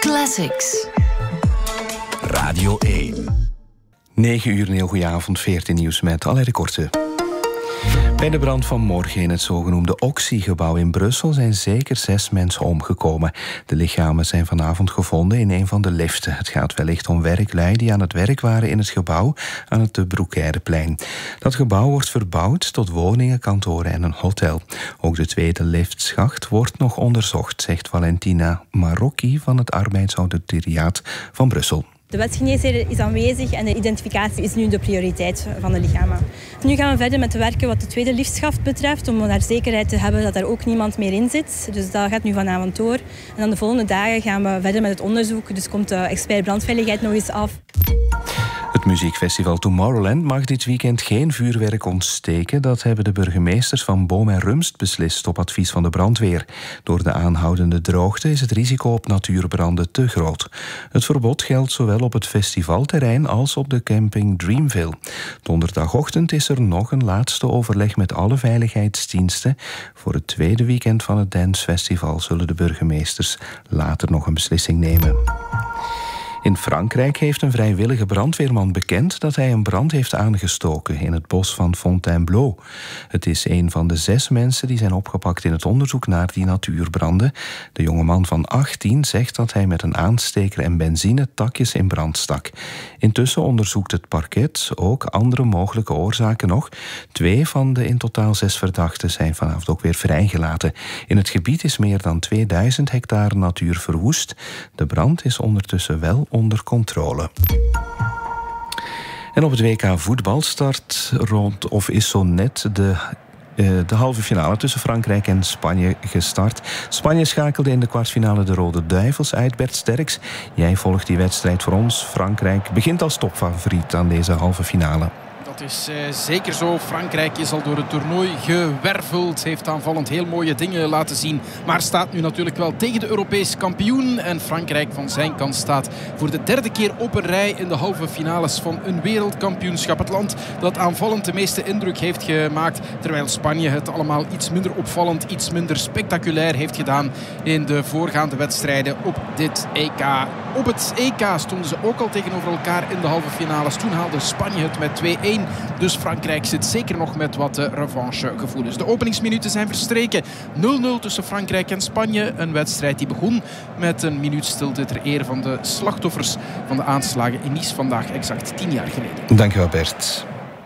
Classics. Radio 1. 9 uur, een heel goede avond, 14 nieuws met Alain de Korte. Bij de brand van morgen in het zogenoemde Oxy-gebouw in Brussel zijn zeker 6 mensen omgekomen. De lichamen zijn vanavond gevonden in een van de liften. Het gaat wellicht om werklui die aan het werk waren in het gebouw aan het De Broekeireplein. Dat gebouw wordt verbouwd tot woningen, kantoren en een hotel. Ook de tweede liftschacht wordt nog onderzocht, zegt Valentina Marocchi van het Arbeidsauditoriaat van Brussel. De wetsgeneesheer is aanwezig en de identificatie is nu de prioriteit van de lichamen. Nu gaan we verder met te werken wat de tweede liftschacht betreft, om daar zekerheid te hebben dat er ook niemand meer in zit. Dus dat gaat nu vanavond door. En dan de volgende dagen gaan we verder met het onderzoek. Dus komt de expert brandveiligheid nog eens af. Het muziekfestival Tomorrowland mag dit weekend geen vuurwerk ontsteken. Dat hebben de burgemeesters van Boom en Rumst beslist op advies van de brandweer. Door de aanhoudende droogte is het risico op natuurbranden te groot. Het verbod geldt zowel op het festivalterrein als op de camping Dreamville. Donderdagochtend is er nog een laatste overleg met alle veiligheidsdiensten. Voor het tweede weekend van het dancefestival zullen de burgemeesters later nog een beslissing nemen. In Frankrijk heeft een vrijwillige brandweerman bekend dat hij een brand heeft aangestoken in het bos van Fontainebleau. Het is een van de 6 mensen die zijn opgepakt in het onderzoek naar die natuurbranden. De jongeman van 18 zegt dat hij met een aansteker en benzine takjes in brand stak. Intussen onderzoekt het parket ook andere mogelijke oorzaken nog. 2 van de in totaal 6 verdachten zijn vanavond ook weer vrijgelaten. In het gebied is meer dan 2000 hectare natuur verwoest. De brand is ondertussen wel onder controle. En op het WK voetbal is zo net de halve finale tussen Frankrijk en Spanje gestart. Spanje schakelde in de kwartfinale de Rode Duivels uit. Bert Sterks, jij volgt die wedstrijd voor ons. Frankrijk begint als topfavoriet aan deze halve finale. Dat is zeker zo. Frankrijk is al door het toernooi gewerveld. Heeft aanvallend heel mooie dingen laten zien. Maar staat nu natuurlijk wel tegen de Europese kampioen. En Frankrijk van zijn kant staat voor de 3e keer op een rij in de halve finales van een wereldkampioenschap. Het land dat aanvallend de meeste indruk heeft gemaakt. Terwijl Spanje het allemaal iets minder opvallend, iets minder spectaculair heeft gedaan in de voorgaande wedstrijden op dit EK. Op het EK stonden ze ook al tegenover elkaar in de halve finales. Toen haalde Spanje het met 2-1. Dus Frankrijk zit zeker nog met wat revanchegevoelens. De openingsminuten zijn verstreken. 0-0 tussen Frankrijk en Spanje. Een wedstrijd die begon met een minuut stilte ter ere van de slachtoffers van de aanslagen in Nice vandaag exact 10 jaar geleden. Dankjewel Bert.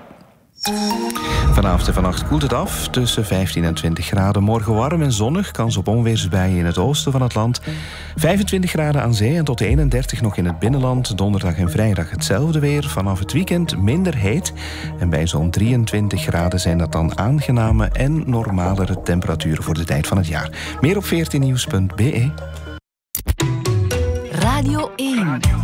Vanavond en vannacht koelt het af, tussen 15 en 20 graden. Morgen warm en zonnig, kans op onweersbuien in het oosten van het land. 25 graden aan zee en tot 31 nog in het binnenland. Donderdag en vrijdag hetzelfde weer. Vanaf het weekend minder heet. En bij zo'n 23 graden zijn dat dan aangename en normalere temperaturen voor de tijd van het jaar. Meer op 14nieuws.be. Radio 1.